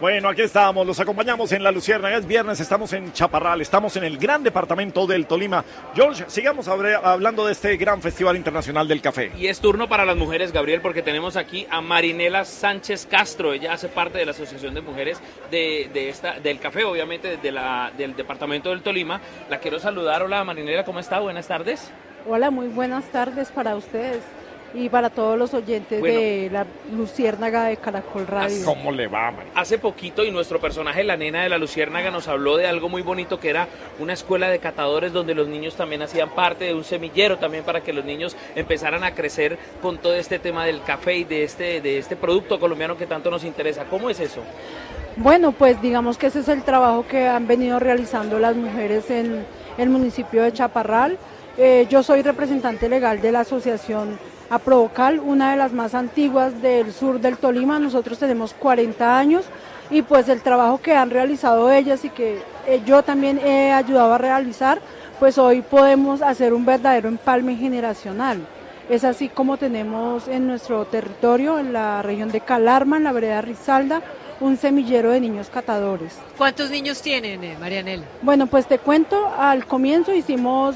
Bueno, aquí estamos, los acompañamos en La Luciérnaga, es viernes, estamos en Chaparral, estamos en el gran departamento del Tolima. George, sigamos hablando de este gran festival internacional del café. Y es turno para las mujeres, Gabriel, porque tenemos aquí a Marinela Sánchez Castro. Ella hace parte de la Asociación de Mujeres del Café, obviamente, del departamento del Tolima. La quiero saludar. Hola, Marinela, ¿cómo está? Buenas tardes. Hola, muy buenas tardes para ustedes y para todos los oyentes de La Luciérnaga de Caracol Radio. ¿Cómo le va, María? Hace poquito, y nuestro personaje, la nena de La Luciérnaga, nos habló de algo muy bonito que era una escuela de catadores donde los niños también hacían parte de un semillero también para que los niños empezaran a crecer con todo este tema del café y de este producto colombiano que tanto nos interesa. ¿Cómo es eso? Bueno, pues digamos que ese es el trabajo que han venido realizando las mujeres en el municipio de Chaparral. Yo soy representante legal de la asociación Aprovocal, una de las más antiguas del sur del Tolima. Nosotros tenemos 40 años y pues el trabajo que han realizado ellas y que yo también he ayudado a realizar, pues hoy podemos hacer un verdadero empalme generacional. Es así como tenemos en nuestro territorio, en la región de Calarma, en la vereda Risaralda, un semillero de niños catadores. ¿Cuántos niños tienen, Marianela? Bueno, pues te cuento, al comienzo hicimos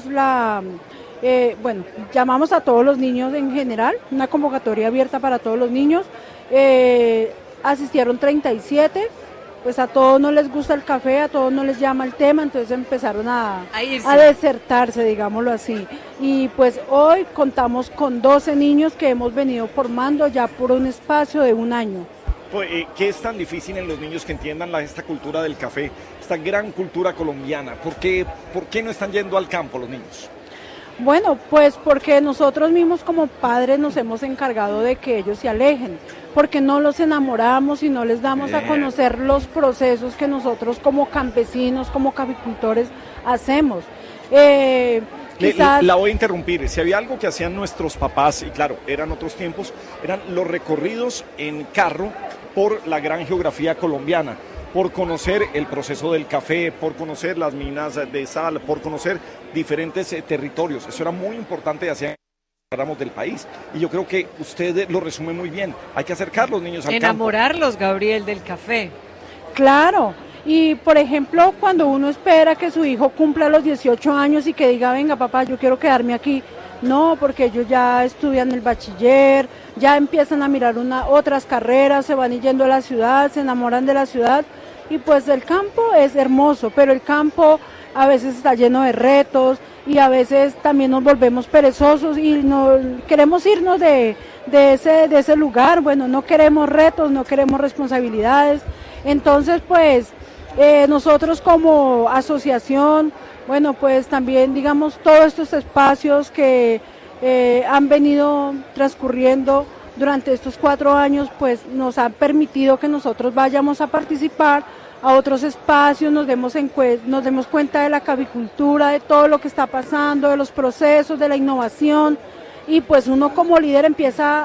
llamamos a todos los niños en general, una convocatoria abierta para todos los niños, asistieron 37, pues a todos no les gusta el café, a todos no les llama el tema, entonces empezaron a desertarse, digámoslo así, y pues hoy contamos con 12 niños que hemos venido formando ya por un espacio de un año. ¿Qué es tan difícil en los niños que entiendan esta cultura del café, esta gran cultura colombiana? ¿Por qué no están yendo al campo los niños? Bueno, pues porque nosotros mismos como padres nos hemos encargado de que ellos se alejen, porque no los enamoramos y no les damos a conocer los procesos que nosotros como campesinos, como caficultores hacemos. La voy a interrumpir. Si había algo que hacían nuestros papás, y claro, eran otros tiempos, eran los recorridos en carro por la gran geografía colombiana, por conocer el proceso del café, por conocer las minas de sal, por conocer diferentes territorios. Eso era muy importante hacia ramos del país. Y yo creo que usted lo resume muy bien. Hay que acercar a los niños al campo. Enamorarlos, Gabriel, del café. Claro. Y, por ejemplo, cuando uno espera que su hijo cumpla los 18 años y que diga, venga, papá, yo quiero quedarme aquí. No, porque ellos ya estudian el bachiller, ya empiezan a mirar otras carreras, se van yendo a la ciudad, se enamoran de la ciudad. Y pues el campo es hermoso, pero el campo a veces está lleno de retos y a veces también nos volvemos perezosos y no queremos irnos de ese lugar. Bueno, no queremos retos, no queremos responsabilidades. Entonces, pues nosotros como asociación, bueno, pues también digamos todos estos espacios que han venido transcurriendo durante estos 4 años, pues nos han permitido que nosotros vayamos a participar a otros espacios, nos demos cuenta de la caficultura, de todo lo que está pasando, de los procesos, de la innovación, y pues uno como líder empieza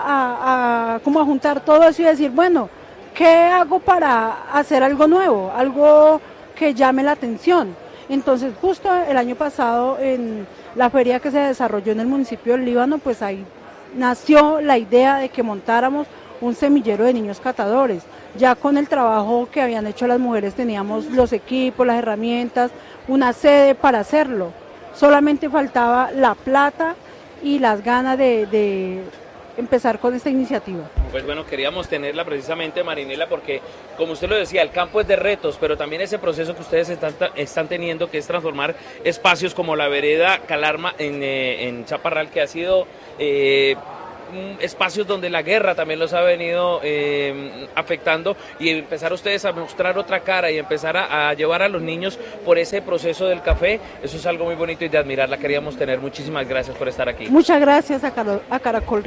a juntar todo eso y decir, bueno, ¿qué hago para hacer algo nuevo, algo que llame la atención? Entonces justo el año pasado en la feria que se desarrolló en el municipio del Líbano, pues ahí nació la idea de que montáramos un semillero de niños catadores. Ya con el trabajo que habían hecho las mujeres teníamos los equipos, las herramientas, una sede para hacerlo. Solamente faltaba la plata y las ganas de empezar con esta iniciativa. Pues bueno, queríamos tenerla precisamente, Marinela, porque como usted lo decía, el campo es de retos, pero también ese proceso que ustedes están teniendo, que es transformar espacios como la vereda Calarma en Chaparral, que ha sido espacios donde la guerra también los ha venido afectando, y empezar ustedes a mostrar otra cara y empezar a llevar a los niños por ese proceso del café, eso es algo muy bonito y de admirar. La queríamos tener. Muchísimas gracias por estar aquí. Muchas gracias a Caracol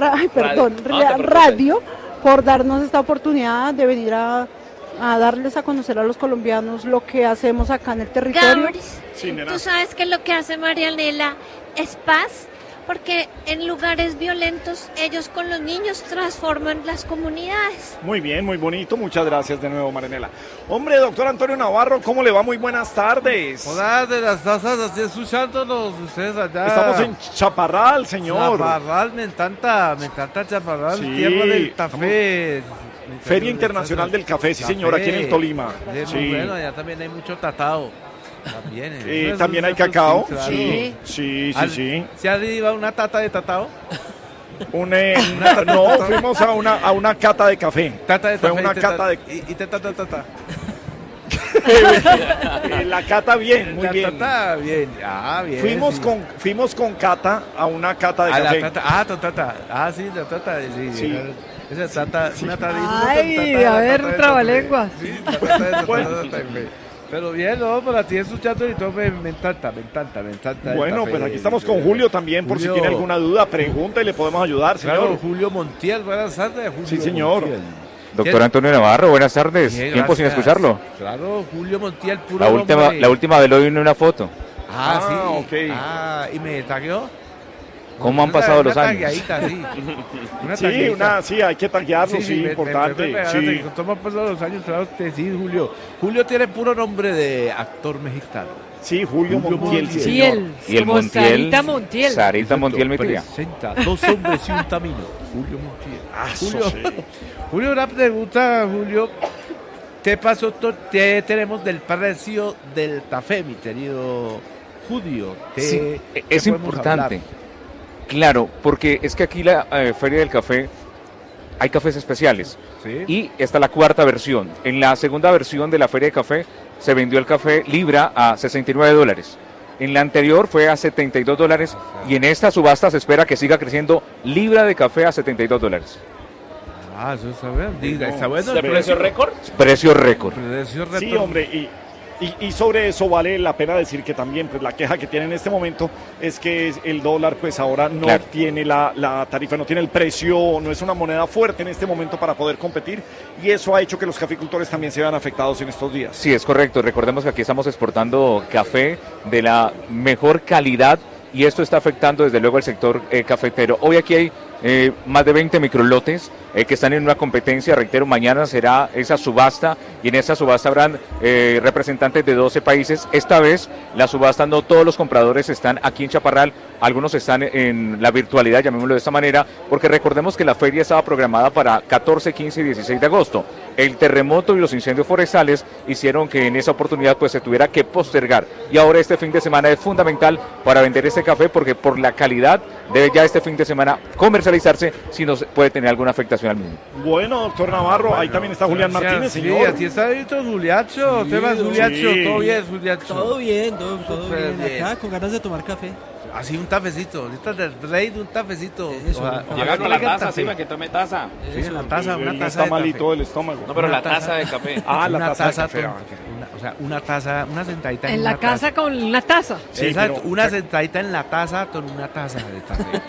Radio por darnos esta oportunidad de venir a darles a conocer a los colombianos lo que hacemos acá en el territorio. Gabris, tú sabes que lo que hace Marianela es paz, porque en lugares violentos ellos con los niños transforman las comunidades. Muy bien, muy bonito, muchas gracias de nuevo, Marinela. Hombre, doctor Antonio Navarro, ¿cómo le va? Muy buenas tardes. Hola, de las tazas, así escuchándonos ustedes allá. Estamos en Chaparral, señor. Chaparral, me encanta Chaparral, sí, tierra del café. Feria Internacional del Café, sí señor, aquí en el Tolima. Sí. Bueno, allá también hay mucho tatao. También hay cacao. Claro. Sí. ¿Se ha ido a una tata de tatao? No, fuimos a una cata de café. Tata de Fue café una cata de... Y tata. La cata bien, muy bien. Tata, bien. Bien. Fuimos con Cata a una cata de café. Tata. Sí, la tata. Sí. Esa tata, una tata. Ay, a ver, trabalenguas. Sí, tata. Pero bien, no, para ti escuchando y todo me encanta. Bueno, pues aquí estamos con Julio también, por si tiene alguna duda, pregunta y le podemos ayudar, señor. Claro, Julio Montiel, buenas tardes, Julio. Sí, señor. Montiel. Doctor Antonio Navarro, buenas tardes. Bien, Tiempo sin gracias. escucharlo. Claro, Julio Montiel, puro La última vez lo vi en una foto. Sí. Ok. ¿Y me tagueó? ¿Cómo han pasado los años? Tagueadita, sí. Sí, hay que taguearlo, sí, importante. Sí. ¿Cómo han pasado los años? Claro que sí, Julio. Julio tiene puro nombre de actor mexicano. Sí, Julio Montiel. Sí, Sí, Y el como Montiel. Sarita Montiel. Montiel, mi tía. Presenta Dos hombres y un camino. Julio Montiel. Sí. Julio, una pregunta, Julio. ¿Qué pasó? ¿Qué tenemos del precio del café, mi querido Julio? Sí, es importante. Claro, porque es que aquí la Feria del Café hay cafés especiales. ¿Sí? Y esta es la cuarta versión. En la segunda versión de la Feria de Café se vendió el café libra a $69. En la anterior fue a $72 y en esta subasta se espera que siga creciendo libra de café a $72. Eso está bien. Está bueno. ¿De precio récord? Precio récord. Sí, hombre, y sobre eso vale la pena decir que también pues la queja que tiene en este momento es que el dólar pues ahora no tiene la tarifa, no tiene el precio, no es una moneda fuerte en este momento para poder competir y eso ha hecho que los caficultores también se vean afectados en estos días. Sí, es correcto. Recordemos que aquí estamos exportando café de la mejor calidad y esto está afectando desde luego al sector cafetero. Hoy aquí hay más de 20 microlotes que están en una competencia, reitero, mañana será esa subasta y en esa subasta habrán representantes de 12 países. Esta vez la subasta no todos los compradores están aquí en Chaparral, algunos están en la virtualidad, llamémoslo de esta manera, porque recordemos que la feria estaba programada para 14, 15 y 16 de agosto. El terremoto y los incendios forestales hicieron que en esa oportunidad pues se tuviera que postergar y ahora este fin de semana es fundamental para vender este café porque por la calidad debe ya este fin de semana comercializarse si no puede tener alguna afectación al mismo. Bueno, doctor Navarro, ahí también está Julián Martínez, señor. Sí, aquí está listo Juliacho. Temas Juliacho, todo bien, Juliacho. Todo bien, todo bien. Acá con ganas de tomar café. Así un tafecito, ahorita del rey de un tafecito. Llega con la taza, sí, para que tome taza. Sí, la taza, una taza está de malito café. el estómago. No, pero la taza de café. La taza de café. Una taza, una sentadita En la casa con una taza. Sí, exacto, pero- una sentadita en la taza con una taza de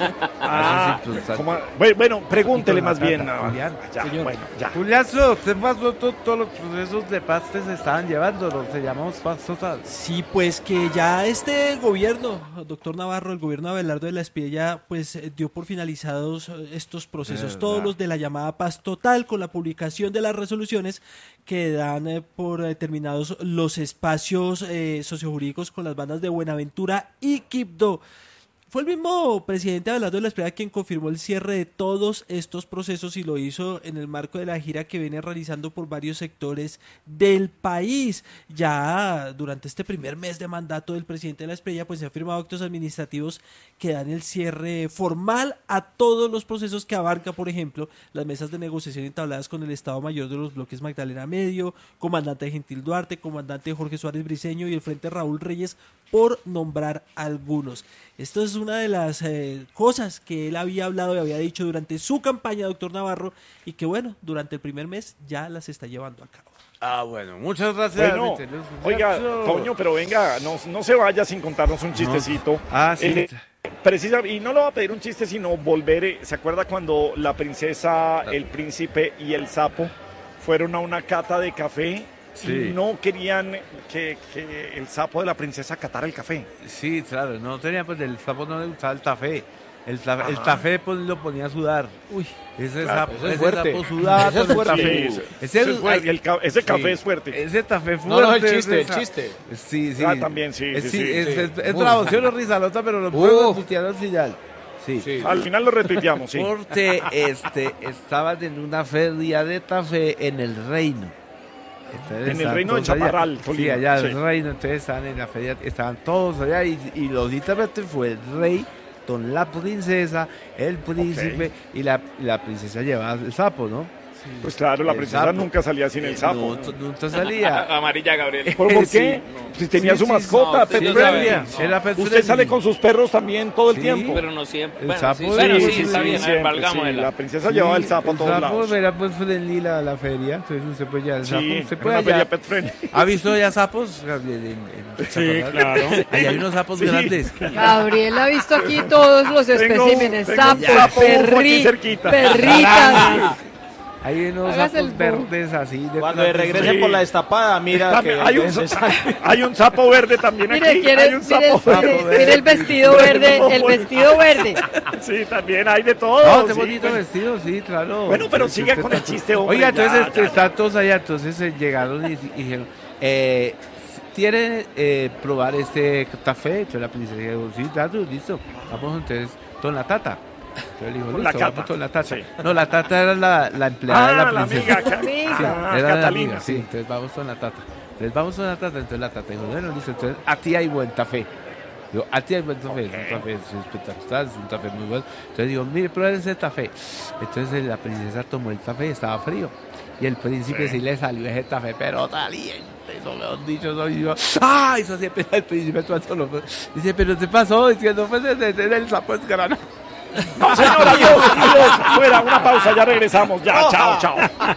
café. Bueno, pregúntele más bien. Julián. Ya. Juliazo, usted pasó todos los procesos de paz que se estaban llevando, los que llamamos paz total. Sí, pues que ya este gobierno, doctor Navarro, el gobierno de Abelardo de la Espriella, pues dio por finalizados estos procesos, todos los de la llamada paz total, con la publicación de las resoluciones que dan por terminados los espacios sociojurídicos con las bandas de Buenaventura y Quibdó. Fue el mismo presidente Abelardo de la Espriella quien confirmó el cierre de todos estos procesos y lo hizo en el marco de la gira que viene realizando por varios sectores del país. Ya durante este primer mes de mandato del presidente de la Espriella, pues se han firmado actos administrativos que dan el cierre formal a todos los procesos que abarca, por ejemplo, las mesas de negociación entabladas con el Estado Mayor de los bloques Magdalena Medio, comandante Gentil Duarte, comandante Jorge Suárez Briceño y el Frente Raúl Reyes, por nombrar algunos. Esto es una de las cosas que él había hablado y había dicho durante su campaña, doctor Navarro, y que bueno, durante el primer mes ya las está llevando a cabo. Bueno, muchas gracias. Bueno, oiga, Toño, pero venga, no se vaya sin contarnos un chistecito. Sí. Y no le va a pedir un chiste, sino volver. ¿Se acuerda cuando la princesa, el príncipe y el sapo fueron a una cata de café? Sí. Y no querían que el sapo de la princesa catara el café. Sí, claro, no tenía, pues el sapo no le gustaba el café. El café pues lo ponía a sudar. Uy, ese claro, sapo, eso ese sapo sudaba Eso es con el fuerte. café. Sí, ese café es fuerte. Ese café fuerte. No, el chiste. Sí. También, sí. Es bravo, sí, no risalota, pero lo puedo putear al final. Sí. Al final lo retuiteamos, sí. Porque estaban en una feria de café en el Reino. Entonces, En el Reino de Chaparral, Sí, Tolima, allá en sí. el Reino, entonces estaban en la feria, estaban todos allá y los intérpretes fue el rey con la princesa, el príncipe y la princesa llevaba el sapo, ¿no? Pues claro, la El princesa sapo. nunca salía sin el sapo. Nunca salía. Amarilla, Gabriel. ¿Por qué? Sí. Si tenía Sí, su sí, mascota, no, Pet usted no Friendly. sabe. Era Pet Usted Friendly. sale con sus perros también todo el Sí. tiempo. Pero no siempre. El Bueno, sapo, sí, bueno, sí, sí, está bien, a ver, siempre, valgámosla. La princesa llevaba el sapo a todos sapo lados. era pues friendly la feria, entonces usted puede llevar el sapo. Sí, Usted era puede una feria allá. Pet Friendly. ¿Ha visto ya sapos? En Sí, claro. Ahí hay unos sapos Sí. grandes. Gabriel ha visto aquí todos los especímenes, tengo sapos, un sapo bufo aquí cerquita. perritas. Hay unos Hágase sapos el verdes así. De Cuando le regresen Sí. por la destapada, mira También que hay, hay un sapo verde también Mire, aquí. quiere, Hay un sapo verde. mire el vestido verde, el vestido verde. Sí, también hay de todo. No, qué sí. bonito vestido, sí, claro. Bueno, pero Sí, siga sí, con sí. el chiste, hombre. Oiga, entonces ya. están todos allá, entonces llegaron y dijeron, ¿quieren probar este café? Entonces la princesa dijo, sí, claro, listo. Vamos entonces con la tata. Entonces le dijo, Con la listo, cata. vamos con la tata. Sí. No, la tata era la empleada de la La princesa. amiga. Sí, Ah, era la Catalina, amiga, sí. Entonces vamos con la tata. Entonces vamos con la tata, entonces la tata dijo, bueno, listo, entonces a ti hay buen café. Digo, a ti hay buen café, es un café espectacular, es un café muy bueno. Entonces digo, mire, prueben ese café. Entonces la princesa tomó el café y estaba frío. Y el príncipe sí le salió ese café, pero caliente, eso me han dicho, soy yo. ¡Ah! Eso siempre el príncipe todo dice, pero ¿qué pasó? Diciendo, pues el sapo es grana. No, señor, adiós, adiós. Fuera, una pausa, ya regresamos. Ya, chao, chao.